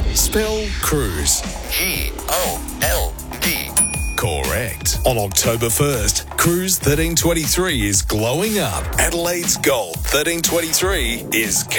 Spell cruise. G-O-L-D. Correct. On October 1st, Cruise 1323 is glowing up. Adelaide's Gold 1323 is